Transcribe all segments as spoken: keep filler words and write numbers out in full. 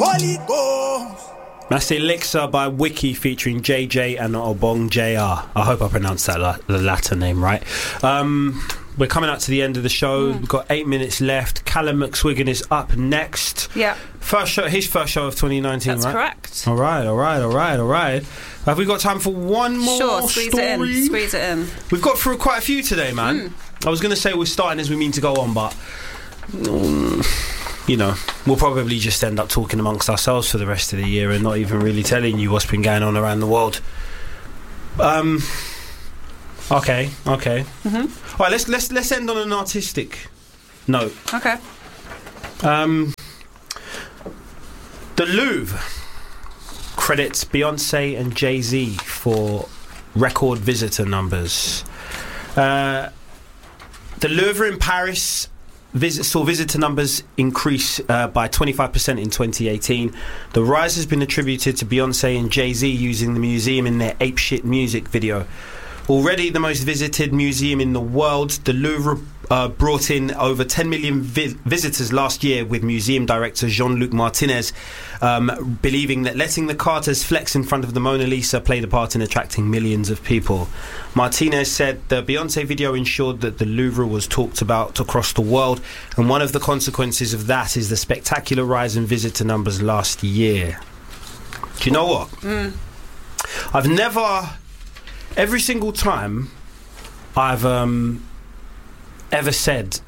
Holy Ghost. That's Elixir by Wiki featuring J J and Obong J R. I hope I pronounced that la- the latter name right. Um, we're coming up to the end of the show. Mm. We've got eight minutes left. Callum McSwiggan is up next. Yeah. First show, his first show of twenty nineteen, That's right? correct. All right, all right, all right, all right. Have we got time for one more Sure, squeeze story? it in. Squeeze it in. We've got through quite a few today, man. Mm. I was going to say we're starting as we mean to go on, but... Um, you know, we'll probably just end up talking amongst ourselves for the rest of the year and not even really telling you what's been going on around the world. Um. Okay. Okay. Mm-hmm. All right. Let's let's let's end on an artistic note. Okay. Um. The Louvre credits Beyonce and Jay-Z for record visitor numbers. Uh, the Louvre in Paris Visit, saw visitor numbers increase uh, by twenty-five percent in twenty eighteen. The rise has been attributed to Beyonce and Jay-Z using the museum in their Apeshit music video. Already the most visited museum in the world, the Louvre uh, brought in over ten million vi- visitors last year, with museum director Jean-Luc Martinez um, believing that letting the Carters flex in front of the Mona Lisa played a part in attracting millions of people. Martinez said the Beyonce video ensured that the Louvre was talked about across the world, and one of the consequences of that is the spectacular rise in visitor numbers last year. Do you know what? Mm. I've never... Every single time I've um, ever said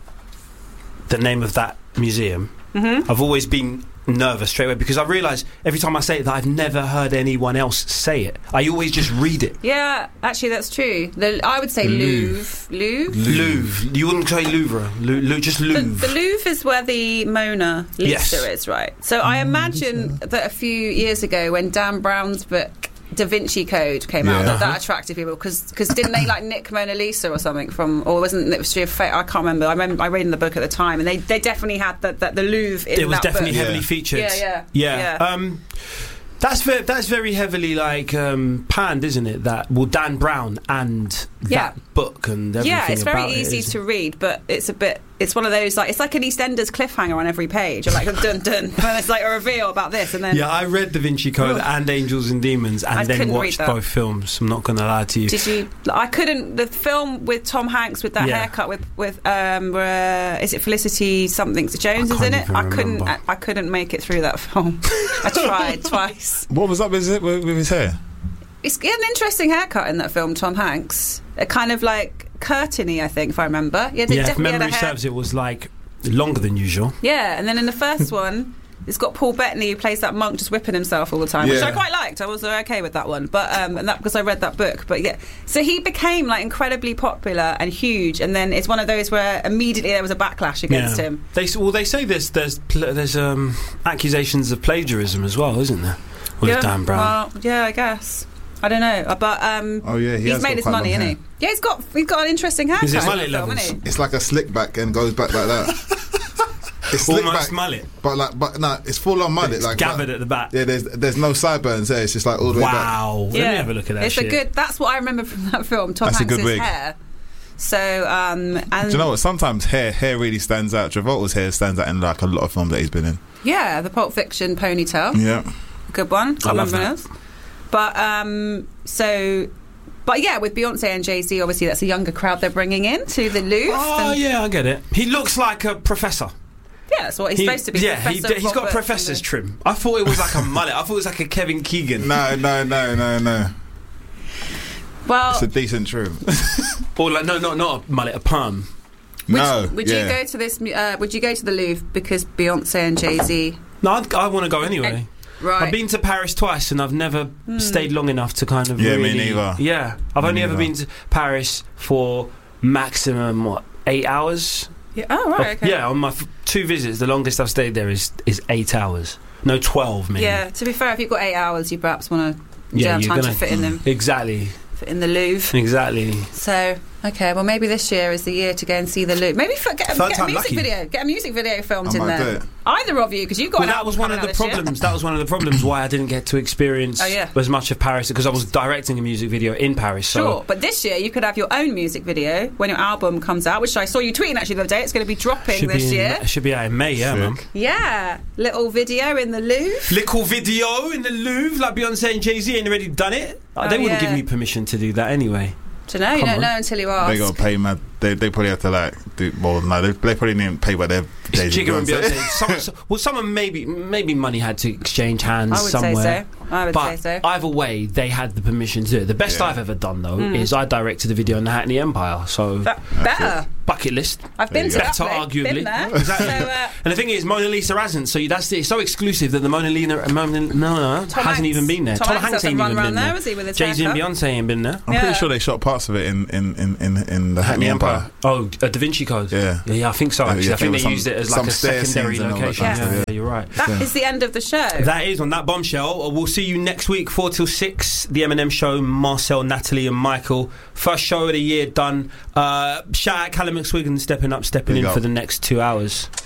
the name of that museum, mm-hmm. I've always been nervous straight away, because I realise every time I say it that I've never heard anyone else say it. I always just read it. Yeah, actually that's true. The, I would say Louvre. Louvre? Louvre. You wouldn't say Louvre. Louvre just Louvre. The, the Louvre is where the Mona Lisa yes. is, right? So I imagine that a few years ago when Dan Brown's book Da Vinci Code came yeah. out, that, that attracted people, because didn't they like nick Mona Lisa or something from, or wasn't it Mystery of Fate? I can't remember. I remember I read in the book at the time, and they, they definitely had the, the, the Louvre in that book. It was definitely book. heavily yeah. featured. Yeah, yeah, yeah. yeah. Um, that's very, that's very heavily like um, panned, isn't it? That well, Dan Brown and yeah. that book and everything. Yeah, it's very about easy it, to read, but it's a bit. It's one of those, like, it's like an EastEnders cliffhanger on every page. You're like, dun dun, and it's like a reveal about this, and then yeah, I read Da Vinci Code and Angels and Demons, and I then watched both films. I'm not going to lie to you. Did you? I couldn't. The film with Tom Hanks with that yeah. haircut with with um, uh, is it Felicity something Jones is in it? I couldn't. I, I couldn't make it through that film. I tried twice. What was up with it with his hair? It's he had an interesting haircut in that film, Tom Hanks. A kind of like curtainy, I think, if I remember. Yeah, yeah if memory serves, it was like longer than usual. Yeah, and then in the first one, it's got Paul Bettany who plays that monk just whipping himself all the time, yeah. which I quite liked. I was okay with that one, but um, and that because I read that book. But yeah, so he became like incredibly popular and huge, and then it's one of those where immediately there was a backlash against yeah. him. They well, they say there's there's there's um, accusations of plagiarism as well, isn't there? With yeah, Dan Brown. Well, yeah, I guess. I don't know, but um, oh yeah, he he's has made his money, hasn't he? Yeah, he's got he's got an interesting haircut. Is it mullet film, levels? Isn't he? It's like a slick back and goes back like that. It's slick almost back, mullet, but like, but no, it's full on mullet. It's like gathered like, at the back. Yeah, there's there's no sideburns there. It's just like all the wow. way back. Wow, yeah. let me have a look at that. It's shit. a good. That's what I remember from that film. Tom That's Hanks' a good wig. hair. So, um, and do you know what? Sometimes hair hair really stands out. Travolta's hair stands out in like a lot of films that he's been in. Yeah, the Pulp Fiction ponytail. Yeah, good one. I love that. Else. But um, so, but yeah, with Beyonce and Jay-Z, obviously that's a younger crowd they're bringing in to the Louvre. Oh and yeah, I get it. He looks like a professor. Yeah, that's what he's he, supposed to be. Yeah, he, he's got Robert professor's trim. I thought it was like a mullet. I thought it was like a Kevin Keegan. No, no, no, no, no. Well, it's a decent trim. Or like no, not not a mullet, a perm. Would, no, would yeah. you go to this? Uh, would you go to the Louvre because Beyonce and Jay-Z? No, I'd, I want to go anyway. Right. I've been to Paris twice and I've never mm. stayed long enough to kind of yeah, really, me neither. Yeah, I've me only neither. ever been to Paris for maximum what eight hours. Yeah. Oh right. Okay. Yeah, on my f- two visits, the longest I've stayed there is is eight hours. No, twelve maybe. Yeah. To be fair, if you've got eight hours, you perhaps want to yeah, have you're time gonna, to fit in them. Exactly. Fit in the Louvre. Exactly. So Okay, well maybe this year is the year to go and see the Louvre. Maybe for, get, a, Third get a time music lucky. video. Get a music video filmed I in might do there. it. Either of you, because you've got Well, an that album was one of coming the out this year. problems. That was one of the problems why I didn't get to experience Oh, yeah. as much of Paris, because I was directing a music video in Paris. So Sure, but this year you could have your own music video when your album comes out, which I saw you tweeting actually the other day. It's going to be dropping should this be in, year. it should be out in May. Yeah, man. Sick. Yeah, little video in the Louvre. Little video in the Louvre, like Beyonce and Jay-Z ain't already done it. Uh, Oh, they wouldn't yeah. give me permission to do that anyway. To know, you Come don't on. know until you ask. They got to pay mad. They they probably have to like do. Well, no, they, they probably didn't pay by their. It's Jigga and Beyonce. Some, so, well, someone maybe maybe money had to exchange hands I would somewhere. say so. I would But say so. either way, they had the permission to do it. The best Yeah. I've ever done though Mm. is I directed a video on the Hackney Empire. So That, better. bucket list. I've There been you to go. that Better, place. arguably. Been there. Exactly. So, uh, And the thing is, Mona Lisa hasn't. So that's it's so exclusive that the Mona Lisa Mona, no, no, Tom hasn't Hanks. even been there. Tom, Tom, Hanks Hanks hasn't ain't run even around been there, there. has he, with his Jay-Z and haircut? Beyonce ain't been there. I'm Yeah. pretty sure they shot parts of it in in in in, in the Hackney Empire. Oh, a Da Vinci Code. Yeah. yeah, yeah. I think so. Yeah, Actually, yeah, I think they some- used it as some like a stair secondary scenes and all that location. kind of Yeah, stuff, yeah, you're right. That is the end of the show. That is on that bombshell. We'll see you next week, four till six. The Eminem Show. Marcel, Natalie, and Michael. First show of the year done. Uh, shout out Callum McSwiggan stepping up, stepping Big in up. for the next two hours.